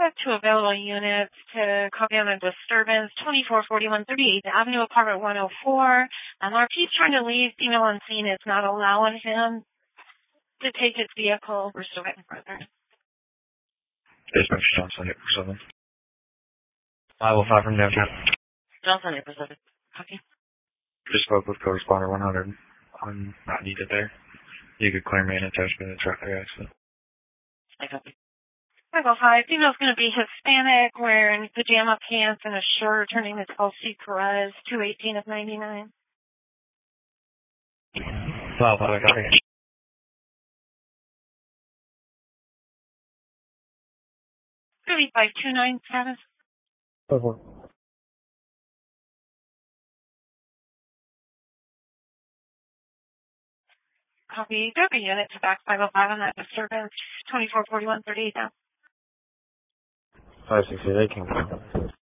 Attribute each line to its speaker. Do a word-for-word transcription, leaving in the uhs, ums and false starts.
Speaker 1: Back to available units to copy on a disturbance, twenty-four forty-one thirty-eighth Avenue, apartment one oh four. Um, R P's trying to leave. Female on scene is not allowing him to take his vehicle. We're still waiting further.
Speaker 2: Dispatch Johnson, eight four seven. five oh five from downtown.
Speaker 1: Johnson, eight four seven. Copy.
Speaker 2: Just spoke with co-responder one hundred. I'm not needed there. You could clear me an attachment in a traffic accident.
Speaker 1: I copy. five oh five. Female's going to be Hispanic, wearing pajama pants and a shirt. Her name is Elsie Perez, two eighteen of ninety-nine.
Speaker 2: five oh five, copy.
Speaker 1: thirty-five twenty-nine status.
Speaker 2: Over.
Speaker 1: Copy. Drug unit to back five oh five on that disturbance, twenty-four forty-one thirty-eight now.
Speaker 2: five sixty-eight, can